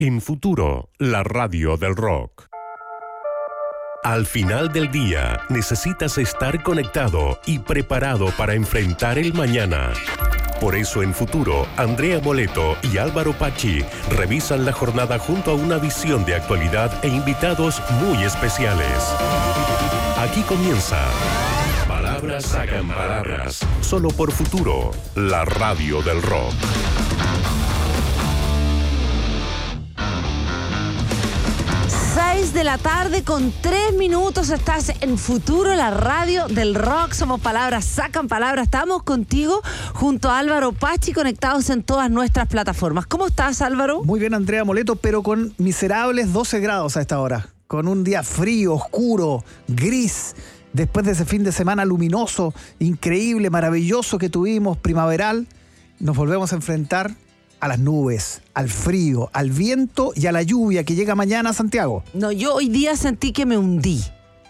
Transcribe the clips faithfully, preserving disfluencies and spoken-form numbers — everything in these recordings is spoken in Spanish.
En Futuro, la radio del rock. Al final del día, necesitas estar conectado y preparado para enfrentar el mañana. Por eso en Futuro, Andrea Moleto y Álvaro Pachi revisan la jornada junto a una visión de actualidad e invitados muy especiales. Aquí comienza Palabras Sacan Palabras, solo por Futuro, la radio del rock. seis de la tarde con tres minutos, estás en Futuro, la radio del rock. Somos Palabras Sacan Palabras. Estamos contigo junto a Álvaro Pachi, conectados en todas nuestras plataformas. ¿Cómo estás, Álvaro? Muy bien, Andrea Moleto, pero con miserables doce grados a esta hora. Con un día frío, oscuro, gris. Después de ese fin de semana luminoso, increíble, maravilloso que tuvimos, primaveral, nos volvemos a enfrentar a las nubes, al frío, al viento y a la lluvia que llega mañana a Santiago. No, yo hoy día sentí que me hundí.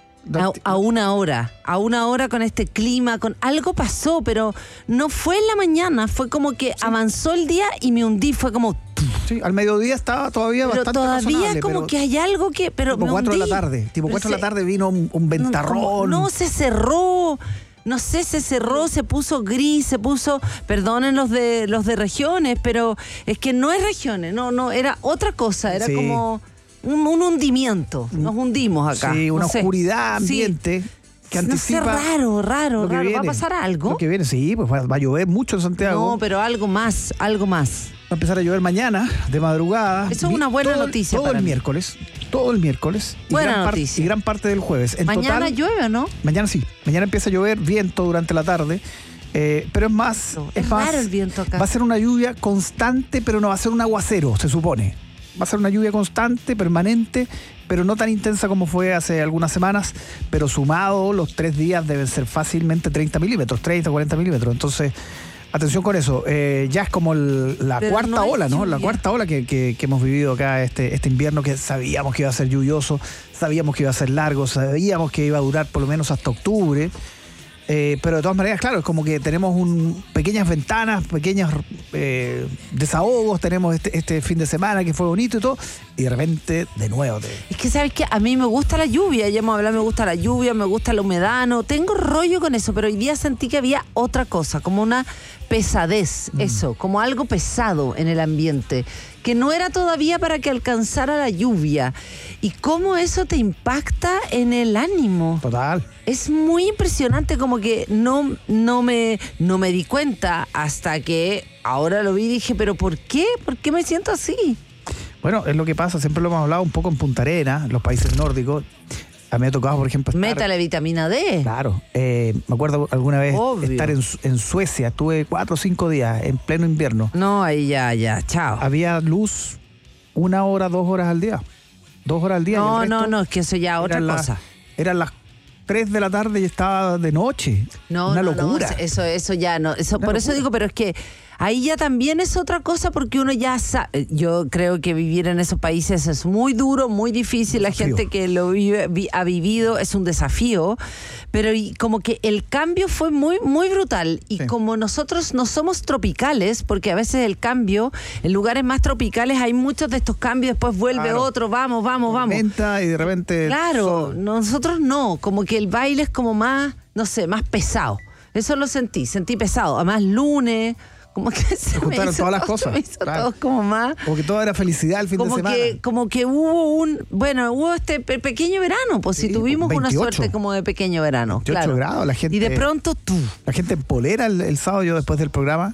A, a una hora, a una hora con este clima, con algo pasó, pero no fue en la mañana, fue como que sí. Avanzó el día y me hundí, fue como... Sí, al mediodía estaba todavía pero bastante todavía razonable, como pero que hay algo que... Pero tipo me cuatro hundí. de la tarde, tipo cuatro de la tarde vino un, un No, ventarrón. como, no, se cerró... No sé, se cerró, se puso gris, se puso, perdonen los de los de regiones, pero es que no es regiones, no, no, era otra cosa, era sí. como un, un hundimiento, nos hundimos acá. Sí, una no sé. oscuridad ambiente. Sí. Que anticipa no sé, raro, raro, raro. Viene. ¿Va a pasar algo? Lo que viene, sí, pues va, va a llover mucho en Santiago. No, pero algo más, algo más. Va a empezar a llover mañana, de madrugada. Eso es una buena todo, noticia todo para el mí. miércoles, todo el miércoles. Buena y gran noticia. Parte, y gran parte del jueves. En mañana total, llueve, ¿no? Mañana sí, mañana empieza a llover, viento durante la tarde. Eh, pero es más, no, es, es más, raro el viento acá. Va a ser una lluvia constante, pero no va a ser un aguacero, se supone. Va a ser una lluvia constante, permanente, pero no tan intensa como fue hace algunas semanas, pero sumado los tres días deben ser fácilmente treinta milímetros, treinta, cuarenta milímetros. Entonces, atención con eso. Eh, ya es como el, la pero cuarta no ola, ¿no? Lluvia. La cuarta ola que, que, que hemos vivido acá este, este invierno, que sabíamos que iba a ser lluvioso, sabíamos que iba a ser largo, sabíamos que iba a durar por lo menos hasta octubre. Eh, pero de todas maneras, claro, es como que tenemos un, pequeñas ventanas, pequeños eh, desahogos, tenemos este, este fin de semana que fue bonito y todo, y de repente, de nuevo. Te... Es que, ¿sabes qué? A mí me gusta la lluvia, ya hemos hablado, me gusta la lluvia, me gusta la humedad, no tengo rollo con eso, pero hoy día sentí que había otra cosa, como una pesadez, mm. eso, como algo pesado en el ambiente, que no era todavía para que alcanzara la lluvia. ¿Y cómo eso te impacta en el ánimo? Total. Es muy impresionante, como que no, no, me, no me di cuenta hasta que ahora lo vi y dije, ¿pero por qué? ¿Por qué me siento así? Bueno, es lo que pasa, siempre lo hemos hablado un poco en Punta Arenas, los países nórdicos. A mí me ha tocado, por ejemplo, estar... Métale vitamina D. Claro. Eh, me acuerdo alguna vez Obvio. estar en, en Suecia. Estuve cuatro o cinco días en pleno invierno. No, ahí ya, ya, chao. Había luz una hora, dos horas al día. Dos horas al día. No, y el resto no, no, es que eso ya es otra la, cosa. Eran las tres de la tarde y estaba de noche. No, Una no, locura. no, eso, eso ya no. Eso, por locura. eso digo, pero es que ahí ya también es otra cosa, porque uno ya sabe. Yo creo que vivir en esos países es muy duro, muy difícil. La gente que lo vive, vi, ha vivido es un desafío, pero y como que el cambio fue muy, muy brutal. Y sí. Como nosotros no somos tropicales, porque a veces el cambio, en lugares más tropicales hay muchos de estos cambios, después vuelve claro. otro, vamos, vamos, vamos. Tormenta y de repente... Claro, son... nosotros no, como que el baile es como más, no sé, más pesado. Eso lo sentí, sentí pesado. Además, lunes... Como que se, se juntaron me hizo todas las todo, cosas. Me hizo claro. todo como más. Como que todo era felicidad el fin como de semana. Que, como que hubo un. Bueno, hubo este pe- pequeño verano, pues sí, si tuvimos veintiocho, una suerte como de pequeño verano. veintiocho claro. grados, la gente. Y de pronto tú. La gente en polera el, el sábado, yo después del programa,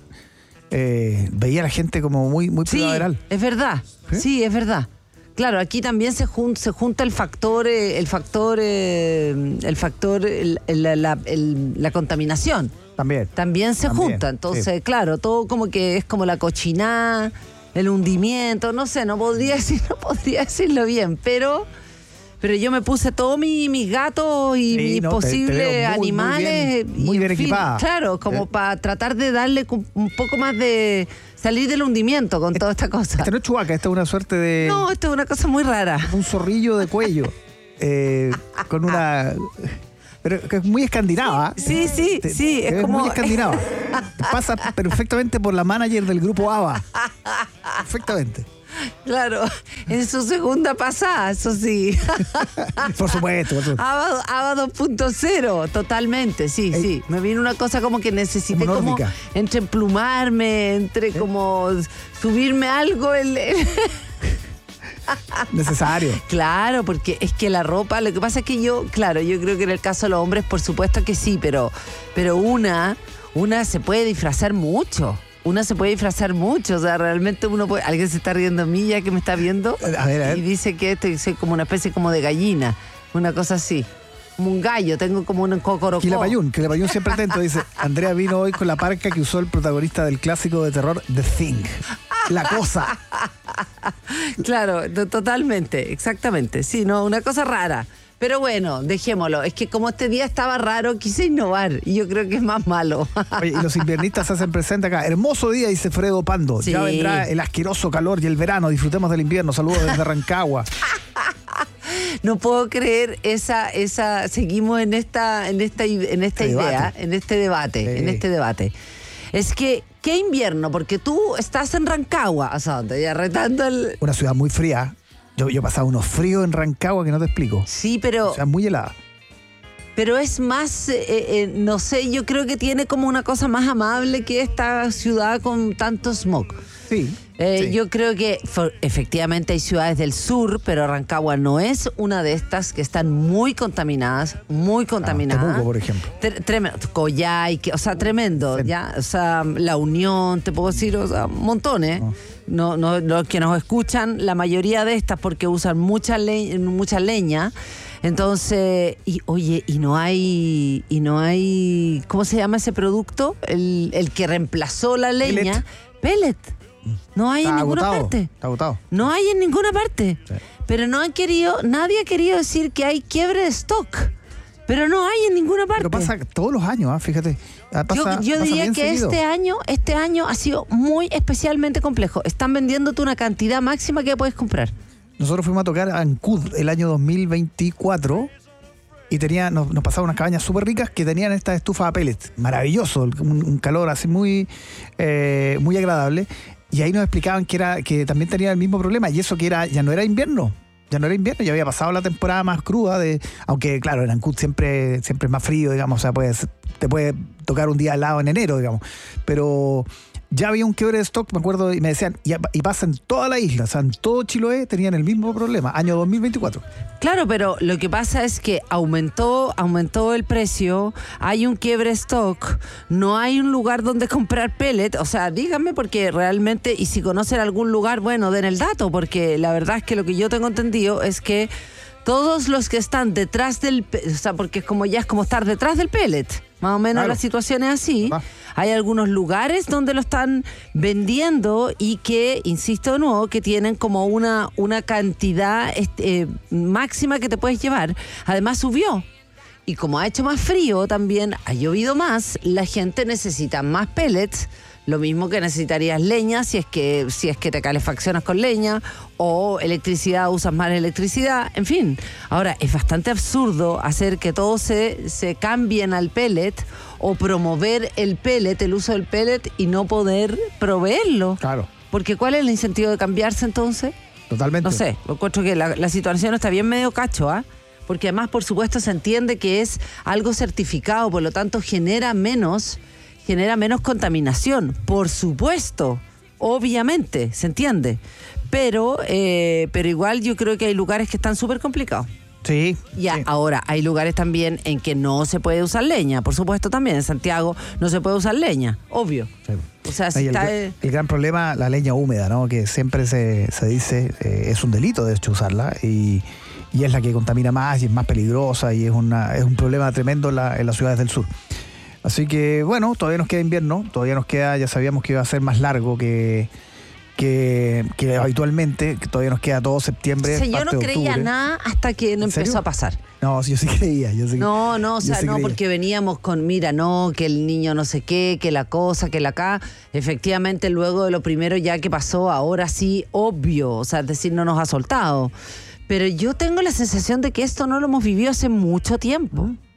eh, veía a la gente como muy, muy sí, primaveral. Es verdad. ¿Sí? sí, es verdad. Claro, aquí también se junta, se junta el factor, eh, el factor, eh, el factor, el, el, la, la, el, la contaminación. También. También se También, junta. Entonces, sí. claro, todo como que es como la cochinada, el hundimiento, no sé, no podría decir, no podría decirlo bien, pero, pero yo me puse todos mi, mis gatos y sí, mis no, posibles te, te veo muy, animales. Muy bien, muy y, bien en fin, equipada. claro, como eh. para tratar de darle un poco más de salir del hundimiento con toda esta cosa. Esta no es Chewbacca, esta es una suerte de... No, esto es una cosa muy rara. Un zorrillo de cuello. eh, con una... Pero que es muy escandinava. Sí, sí, te, sí. Te es como... muy escandinava. Pasa perfectamente por la manager del grupo ABBA. Perfectamente. Claro, en su segunda pasada, eso sí. Por supuesto. Por supuesto. Ava, Ava dos punto cero, totalmente, sí, Ey. sí. Me vino una cosa como que necesité Como como, nórdica. entre emplumarme, entre como subirme algo. El, el- Necesario. Claro, porque es que la ropa, lo que pasa es que yo, claro, yo creo que en el caso de los hombres, por supuesto que sí, pero, pero una, una se puede disfrazar mucho. Una se puede disfrazar mucho, o sea, realmente uno puede... Alguien se está riendo de mí ya que me está viendo. A ver, a ver. Y dice que este soy como una especie como de gallina, una cosa así. Como un gallo, tengo como un cocorocó. Quilapayún, Quilapayún siempre atento, dice, Andrea vino hoy con la parca que usó el protagonista del clásico de terror The Thing. La cosa. Claro, to- totalmente, exactamente. Sí, no, una cosa rara. Pero bueno, dejémoslo. Es que como este día estaba raro, quise innovar y yo creo que es más malo. Oye, y los inviernistas se hacen presentes acá. Hermoso día, dice Fredo Pando. Sí. Ya vendrá el asqueroso calor y el verano. Disfrutemos del invierno. Saludos desde Rancagua. No puedo creer esa, esa, seguimos en esta, en esta, en esta Este idea, debate. en este debate, Sí. en este debate. Es que, ¿qué invierno? Porque tú estás en Rancagua, o sea, te ya retando el... Una ciudad muy fría. Yo, yo he pasado unos fríos en Rancagua que no te explico. Sí, pero... O sea, muy helada. Pero es más, eh, eh, no sé, yo creo que tiene como una cosa más amable que esta ciudad con tanto smog. Sí. Eh, sí. Yo creo que for- efectivamente hay ciudades del sur, pero Rancagua no es una de estas que están muy contaminadas, muy contaminadas. Temuco, por ejemplo. Tre- tremendo. Coyhai, que- o sea, tremendo, Sí. ¿ya? O sea, La Unión, te puedo decir, o sea, montones. No, no, los que nos escuchan, la mayoría de estas porque usan mucha, le- mucha leña. Entonces, y oye, y no hay, y no hay, ¿cómo se llama ese producto? El, el que reemplazó la leña. Pellet. No hay Está en ninguna agotado. parte. Está agotado. No hay en ninguna parte. Sí. Pero no han querido, nadie ha querido decir que hay quiebre de stock. Pero no hay en ninguna parte. Pero pasa todos los años, ¿ah? Fíjate. Ah, pasa- yo yo pasa diría bien que seguido. este año, este año ha sido muy especialmente complejo. Están vendiéndote una cantidad máxima que puedes comprar. Nosotros fuimos a tocar a Ancud el año dos mil veinticuatro y tenía, nos, nos pasaban unas cabañas súper ricas que tenían estas estufas a pellets. Maravilloso, un, un calor así muy, eh, muy agradable. Y ahí nos explicaban que era que también tenía el mismo problema y eso que era ya no era invierno. Ya no era invierno, ya había pasado la temporada más cruda de, aunque claro, en Ancud siempre, siempre es más frío, digamos, o sea, puedes, te puede tocar un día helado en enero, digamos. Pero ya había un quiebre de stock, me acuerdo, y me decían, y, y pasa en toda la isla, o sea, en todo Chiloé tenían el mismo problema, año dos mil veinticuatro. Claro, pero lo que pasa es que aumentó, aumentó el precio, hay un quiebre stock, no hay un lugar donde comprar pellet, o sea, díganme porque realmente, y si conocen algún lugar, bueno, den el dato, porque la verdad es que lo que yo tengo entendido es que todos los que están detrás del, pe- o sea, porque es como ya es como estar detrás del pellet, más o menos Claro. la situación es así. Ah. Hay algunos lugares donde lo están vendiendo y que, insisto de nuevo, que tienen como una, una cantidad este, eh, máxima que te puedes llevar. Además subió. Y como ha hecho más frío también, ha llovido más, la gente necesita más pellets, lo mismo que necesitarías leña si es que, si es que te calefaccionas con leña, o electricidad, usas más electricidad, en fin. Ahora, es bastante absurdo hacer que todos se, se cambien al pellet o promover el pellet, el uso del pellet y no poder proveerlo. Claro, Porque ¿cuál es el incentivo de cambiarse entonces? totalmente. No sé, lo encuentro que la, la situación está bien medio cacho, ¿ah? Porque además, por supuesto, se entiende que es algo certificado, por lo tanto genera menos, genera menos contaminación, por supuesto, obviamente, se entiende. Pero, eh, pero igual yo creo que hay lugares que están súper complicados. Sí. Ya, sí. ahora, hay lugares también en que no se puede usar leña, por supuesto también, en Santiago no se puede usar leña, obvio. Sí. O sea, No, si y el, está... gra- eh, el gran problema, la leña húmeda, ¿no? Que siempre se, se dice, eh, es un delito de hecho usarla y, y es la que contamina más y es más peligrosa y es, una, es un problema tremendo en, la- en las ciudades del sur. Así que bueno, todavía nos queda invierno, todavía nos queda, ya sabíamos que iba a ser más largo que, que, que habitualmente, que todavía nos queda todo septiembre. o sea, yo parte no de creía octubre. nada hasta que ¿En empezó serio? a pasar. No, sí, yo sí creía. Yo sí, No, no, o yo sea, sí no, creía. porque veníamos con, mira, no, que el niño no sé qué, que la cosa, que la acá. Efectivamente, luego de lo primero ya que pasó, ahora sí, obvio, o sea, es decir, no nos ha soltado. Pero yo tengo la sensación de que esto no lo hemos vivido hace mucho tiempo.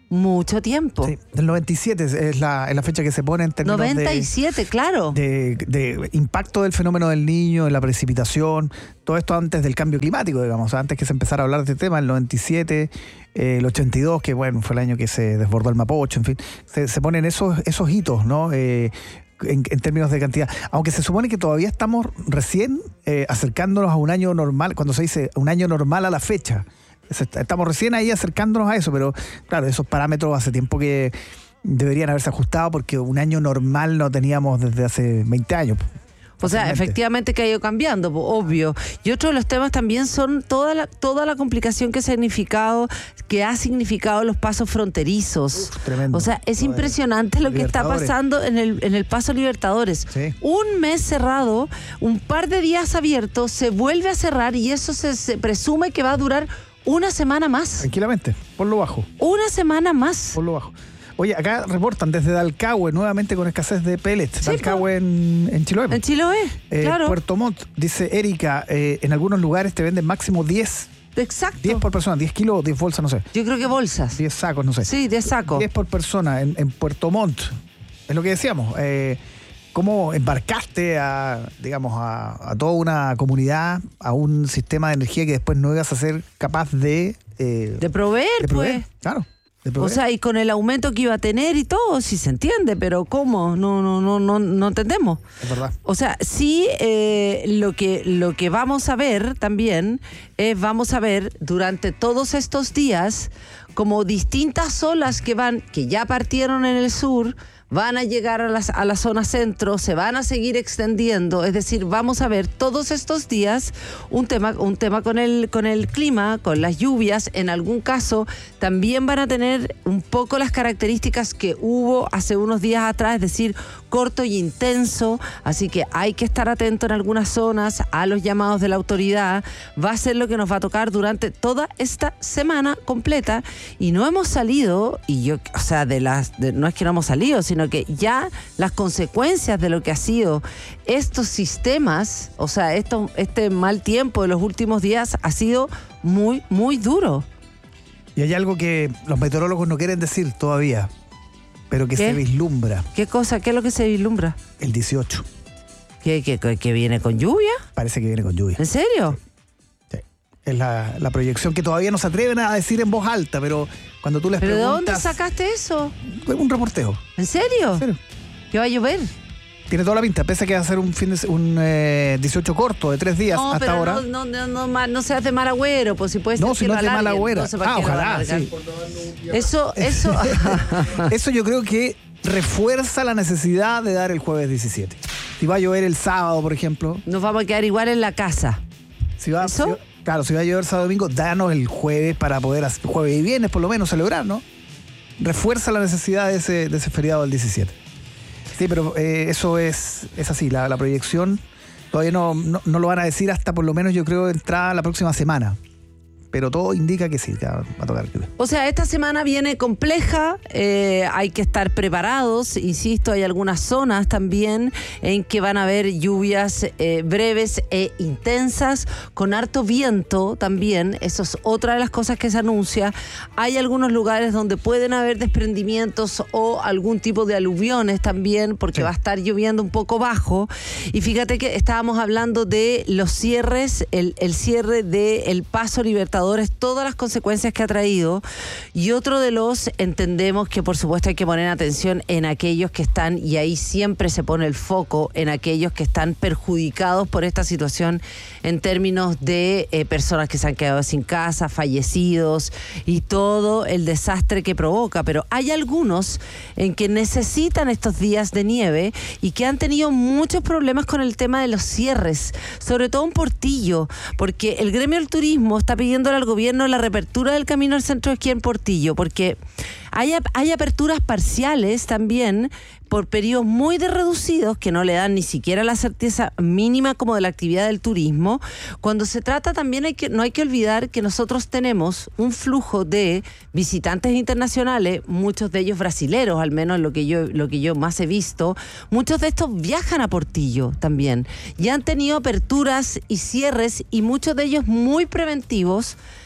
mucho tiempo. Sí, del noventa y siete es la, es la fecha que se pone en términos noventa y siete, de, claro. De, de impacto del fenómeno del Niño, de la precipitación, todo esto antes del cambio climático, digamos, antes que se empezara a hablar de este tema, el noventa y siete, eh, el ochenta y dos, que bueno, fue el año que se desbordó el Mapocho, en fin, se, se ponen esos, esos hitos, ¿no? Eh, En, en términos de cantidad, aunque se supone que todavía estamos recién eh, acercándonos a un año normal, cuando se dice un año normal a la fecha, estamos recién ahí acercándonos a eso, pero claro, esos parámetros hace tiempo que deberían haberse ajustado porque un año normal no teníamos desde hace veinte años. O sea, efectivamente que ha ido cambiando, obvio. Y otro de los temas también son toda la, toda la complicación que ha significado, que ha significado los pasos fronterizos. Uf, tremendo. O sea, es impresionante lo que está pasando en el, en el Paso Libertadores. Sí. Un mes cerrado, un par de días abiertos, se vuelve a cerrar y eso se, se presume que va a durar una semana más. Tranquilamente, por lo bajo. Una semana más. Por lo bajo. Oye, acá reportan desde Dalcahue, nuevamente con escasez de pellets. Sí, Dalcahue en, en Chiloé. En Chiloé, eh, claro. Puerto Montt, dice Erika, eh, en algunos lugares te venden máximo diez. Exacto. diez por persona, diez kilos, diez bolsas, no sé. Yo creo que bolsas. diez sacos, no sé. Sí, diez sacos. diez por persona en, en Puerto Montt. Es lo que decíamos. Eh, ¿Cómo embarcaste a, digamos, a, a toda una comunidad, a un sistema de energía que después no ibas a ser capaz de... Eh, de proveer, de proveer, pues. Claro. O sea, y con el aumento que iba a tener y todo, sí se entiende, pero ¿cómo? No, no, no, no, no entendemos. Es verdad. O sea, sí, eh, lo que, lo que vamos a ver también es, vamos a ver durante todos estos días como distintas olas que van, que ya partieron en el sur, van a llegar a, las, a la zona centro, se van a seguir extendiendo, es decir, vamos a ver todos estos días un tema, un tema con el, con el clima, con las lluvias, en algún caso también van a tener un poco las características que hubo hace unos días atrás, es decir, corto y intenso, así que hay que estar atento en algunas zonas a los llamados de la autoridad, va a ser lo que nos va a tocar durante toda esta semana completa y no hemos salido, y yo, o sea, de las, de, no es que no hemos salido, sino que ya las consecuencias de lo que ha sido estos sistemas, o sea, esto, este mal tiempo de los últimos días ha sido muy, muy duro. Y hay algo que los meteorólogos no quieren decir todavía, pero que ¿Qué? se vislumbra. ¿Qué cosa? ¿Qué es lo que se vislumbra? El dieciocho. ¿Qué, qué, qué viene con lluvia? Parece que viene con lluvia. ¿En serio? Sí. Es la, la proyección que todavía no se atreven a decir en voz alta, pero cuando tú les ¿Pero preguntas... de dónde sacaste eso? Un reporteo. ¿En serio? ¿En serio? ¿Que va a llover? Tiene toda la pinta, pese a que va a ser un fin de, un eh, dieciocho corto de tres días no, hasta pero ahora. No, no, no, no, no seas de mal agüero, pues si puedes No, si no es de mal agüero. Ah, ojalá, sí. Eso, eso. Eso yo creo que refuerza la necesidad de dar el jueves diecisiete. Si va a llover el sábado, por ejemplo. Nos vamos a quedar igual en la casa. Si va, ¿Eso? Si, claro, si va a llover sábado domingo, danos el jueves para poder, hacer, jueves y viernes por lo menos, celebrar, ¿no? Refuerza la necesidad de ese, de ese feriado del diecisiete. Sí, pero eh, eso es, es así, la, la proyección todavía no, no, no lo van a decir hasta por lo menos yo creo entrada la próxima semana. Pero todo indica que sí, que va a tocar. O sea, esta semana viene compleja, eh, hay que estar preparados, insisto, hay algunas zonas también en que van a haber lluvias eh, breves e intensas, con harto viento también, eso es otra de las cosas que se anuncia. Hay algunos lugares donde pueden haber desprendimientos o algún tipo de aluviones también, porque sí, va a estar lloviendo un poco bajo. Y fíjate que estábamos hablando de los cierres, el, el cierre del Paso Libertadores, todas las consecuencias que ha traído, y otro de los, entendemos que por supuesto hay que poner atención en aquellos que están, y ahí siempre se pone el foco en aquellos que están perjudicados por esta situación en términos de eh, personas que se han quedado sin casa, fallecidos y todo el desastre que provoca, pero hay algunos en que necesitan estos días de nieve y que han tenido muchos problemas con el tema de los cierres, sobre todo en Portillo, porque el gremio del turismo está pidiendo al gobierno la reapertura del camino al centro de esquí en Portillo, porque hay, hay aperturas parciales también por periodos muy de reducidos que no le dan ni siquiera la certeza mínima como de la actividad del turismo. Cuando se trata también hay que, no hay que olvidar que nosotros tenemos un flujo de visitantes internacionales, muchos de ellos brasileros, al menos lo que yo, lo que yo más he visto. Muchos de estos viajan a Portillo también y han tenido aperturas y cierres, y muchos de ellos muy preventivos,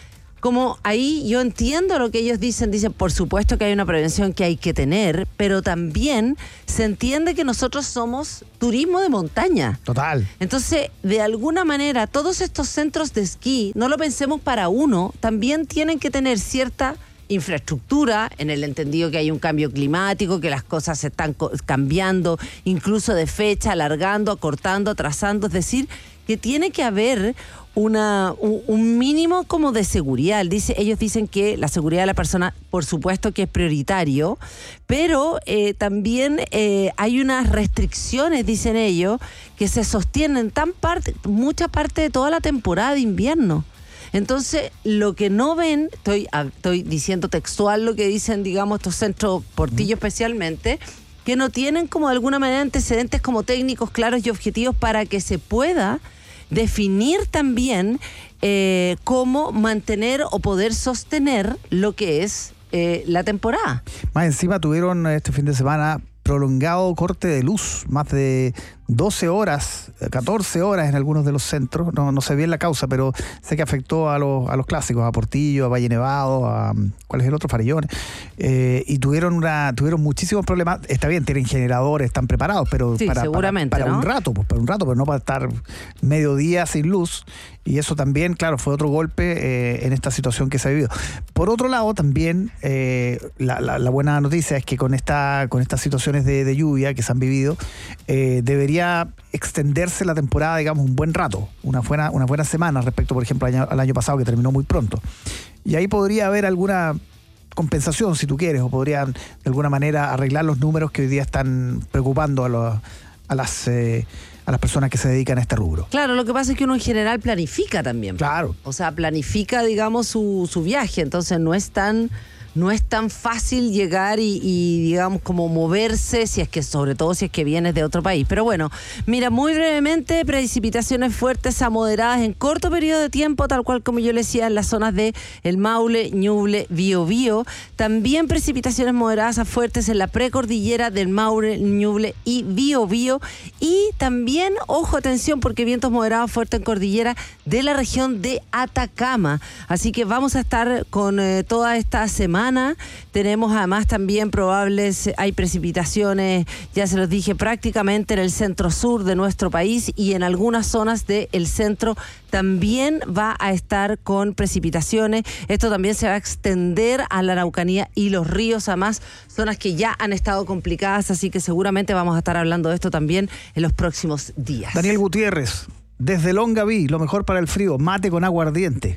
como ahí yo entiendo lo que ellos dicen, dicen por supuesto que hay una prevención que hay que tener, pero también se entiende que nosotros somos turismo de montaña. Total. Entonces, de alguna manera, todos estos centros de esquí, no lo pensemos para uno, también tienen que tener cierta infraestructura, en el entendido que hay un cambio climático, que las cosas se están co- cambiando, incluso de fecha, alargando, acortando, atrasando, es decir, que tiene que haber una un, un mínimo como de seguridad. Dice, ellos dicen que la seguridad de la persona, por supuesto que es prioritario, pero eh, también eh, hay unas restricciones, dicen ellos, que se sostienen tan parte, mucha parte de toda la temporada de invierno. Entonces, lo que no ven, estoy, estoy diciendo textual lo que dicen, digamos, estos centros Portillo especialmente, que no tienen como de alguna manera antecedentes como técnicos claros y objetivos para que se pueda definir también eh, cómo mantener o poder sostener lo que es eh, la temporada. Más encima tuvieron este fin de semana prolongado corte de luz, más de doce horas, catorce horas en algunos de los centros. No, no sé bien la causa, pero sé que afectó a los, a los clásicos, a Portillo, a Valle Nevado, a ¿cuál es el otro? Farellones. Eh, y tuvieron una, tuvieron muchísimos problemas. Está bien, tienen generadores, están preparados, pero sí, para, seguramente, para, para ¿no? un rato, pues para un rato, pero no para estar mediodía sin luz. Y eso también, claro, fue otro golpe eh, en esta situación que se ha vivido. Por otro lado, también eh, la, la, la buena noticia es que con esta, con estas situaciones de, de lluvia que se han vivido, eh, debería extenderse la temporada, digamos, un buen rato, una buena, una buena semana respecto, por ejemplo, al año, al año pasado, que terminó muy pronto. Y ahí podría haber alguna compensación, si tú quieres, o podrían de alguna manera arreglar los números que hoy día están preocupando a, los, a las... Eh, a las personas que se dedican a este rubro. Claro, lo que pasa es que uno en general planifica también. Claro. O sea, planifica, digamos, su, su viaje, entonces no es tan... No es tan fácil llegar y, y, digamos, como moverse, si es que, sobre todo si es que vienes de otro país. Pero bueno, mira, muy brevemente, precipitaciones fuertes a moderadas en corto periodo de tiempo, tal cual como yo le decía, en las zonas de El Maule, Ñuble, Biobío. También precipitaciones moderadas a fuertes en la precordillera del Maule, Ñuble y Biobío. Y también, ojo, atención, porque vientos moderados fuertes en cordillera de la región de Atacama. Así que vamos a estar con eh, toda esta semana. Tenemos además también probables, hay precipitaciones, ya se los dije, prácticamente en el centro sur de nuestro país y en algunas zonas del centro también va a estar con precipitaciones. Esto también se va a extender a la Araucanía y los ríos, además, zonas que ya han estado complicadas, así que seguramente vamos a estar hablando de esto también en los próximos días. Daniel Gutiérrez, desde Longaví, lo mejor para el frío, mate con aguardiente.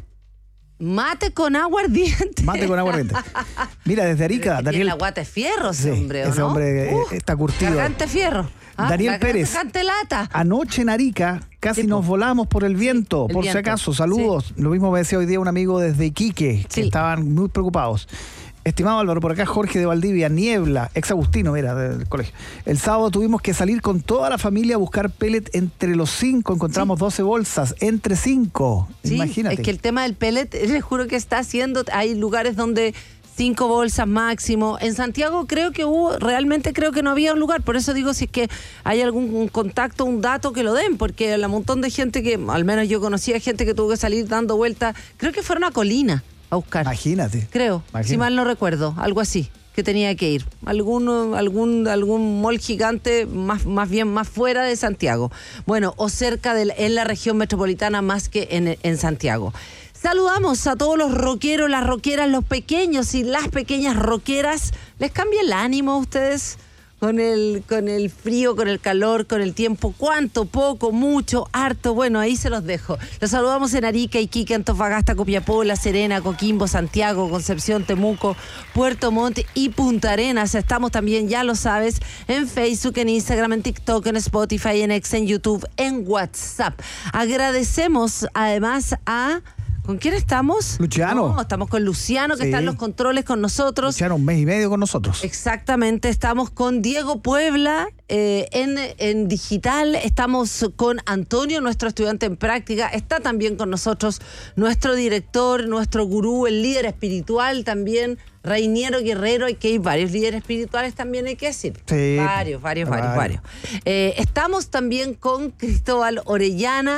Mate con aguardiente. Mate con aguardiente. Mira, desde Arica, Daniel. La guata es fierro ese sí, hombre, ¿o ese no? hombre Uh, está curtido. Garganta fierro. Ah, Daniel Pérez. Garganta lata. Anoche en Arica casi Sí, nos po. volamos por el viento, el por viento. si acaso. Saludos. Sí. Lo mismo me decía hoy día un amigo desde Iquique, que Sí. estaban muy preocupados. Estimado Álvaro, por acá Jorge de Valdivia, niebla, ex Agustino, mira, del colegio. El sábado tuvimos que salir con toda la familia a buscar pellet entre los cinco. Encontramos sí. doce bolsas, entre cinco. Sí, imagínate. Es que el tema del pellet, les juro que está haciendo, hay lugares donde cinco bolsas máximo. En Santiago creo que hubo, realmente creo que no había un lugar, por eso digo si es que hay algún un contacto, un dato que lo den, porque el montón de gente que, al menos yo conocía gente que tuvo que salir dando vueltas, creo que fueron a Colina a buscar. Imagínate. Creo, Imagínate. si mal no recuerdo, algo así, que tenía que ir. Algún, algún, algún mall gigante, más, más bien más fuera de Santiago. Bueno, o cerca de la, en la región metropolitana más que en, en Santiago. Saludamos a todos los rockeros, las rockeras, los pequeños y las pequeñas rockeras. ¿Les cambia el ánimo a ustedes? Con el, con el frío, con el calor, con el tiempo, cuánto, poco, mucho, harto, bueno, ahí se los dejo. Los saludamos en Arica, Iquique, Antofagasta, Copiapó, La Serena, Coquimbo, Santiago, Concepción, Temuco, Puerto Montt y Punta Arenas. Estamos también, ya lo sabes, en Facebook, en Instagram, en TikTok, en Spotify, en X, en YouTube, en WhatsApp. Agradecemos además a... ¿Con quién estamos? Luciano. No, estamos con Luciano, que sí. está en los controles con nosotros. Luciano, un mes y medio con nosotros. Exactamente, estamos con Diego Puebla eh, en, en digital, estamos con Antonio, nuestro estudiante en práctica, está también con nosotros nuestro director, nuestro gurú, el líder espiritual también, Reiniero Guerrero, hay que hay varios líderes espirituales también, hay que decir. Sí, varios, varios, varios, varios. varios. Eh, estamos también con Cristóbal Orellana,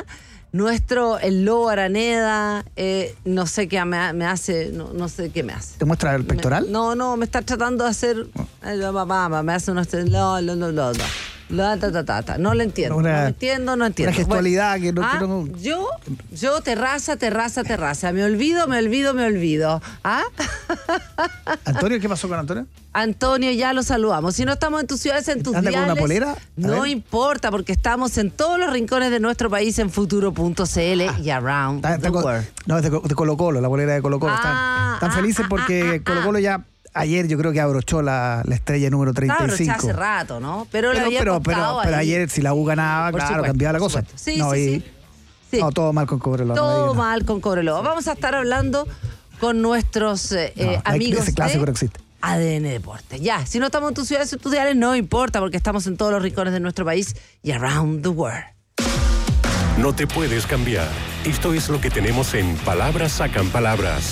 Nuestro, el Lobo Araneda, eh, no sé qué me, me hace, no, no sé qué me hace. ¿Te muestra el pectoral? Me, no, no, me está tratando de hacer, oh. me hace unos, no, no, no, no, no. La, ta, ta, ta, ta. No lo entiendo. Una, no entiendo, no entiendo. Una gestualidad bueno, que, no, ah, que no. Yo, yo, terraza, terraza, terraza. Me olvido, me olvido, me olvido. ¿Ah? Antonio, ¿qué pasó con Antonio? Antonio, ya lo saludamos. Si no estamos en tus ciudades, en tus ¿Anda diales, con una polera? No importa, porque estamos en todos los rincones de nuestro país en futuro punto c l ah, y around está, the está, world. No, es de, de Colo Colo, la polera de Colo Colo. Ah, están están ah, felices ah, porque ah, Colo Colo ya... Ayer yo creo que abrochó la, la estrella número treinta y cinco. Abrochó hace rato, ¿no? Pero, pero, había pero, pero, pero ayer si la U ganaba, por claro, supuesto, cambiaba la cosa. Sí, no, sí, y, sí, sí. No, todo mal con Cobreloa. Todo no mal con Cobreloa. Vamos a estar hablando con nuestros eh, no, amigos ese clásico de no existe. A D N Deportes. Ya, si no estamos en tus ciudades estudiantes, no importa, porque estamos en todos los rincones de nuestro país y around the world. No te puedes cambiar. Esto es lo que tenemos en Palabras Sacan Palabras.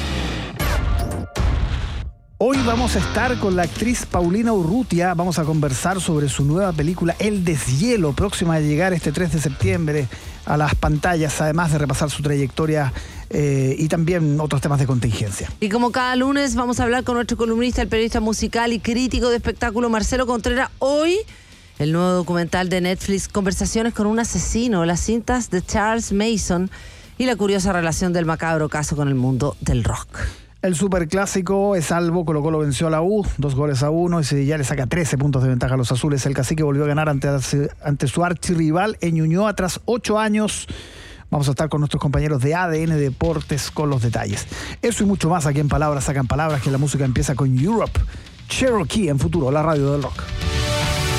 Hoy vamos a estar con la actriz Paulina Urrutia. Vamos a conversar sobre su nueva película El Deshielo, próxima a llegar este tres de septiembre a las pantallas, además de repasar su trayectoria eh, y también otros temas de contingencia. Y como cada lunes vamos a hablar con nuestro columnista, el periodista musical y crítico de espectáculo Marcelo Contreras. Hoy el nuevo documental de Netflix, Conversaciones con un asesino, las cintas de Charles Mason y la curiosa relación del macabro caso con el mundo del rock. El superclásico es salvo, Colo Colo venció a la U, dos goles a uno, y ya le saca trece puntos de ventaja a los azules. El Cacique volvió a ganar ante, ante su archirrival en Ñuñoa tras ocho años. Vamos a estar con nuestros compañeros de A D N Deportes con los detalles. Eso y mucho más aquí en Palabras Sacan Palabras, que la música empieza con Europe, Cherokee en Futuro, la radio del rock.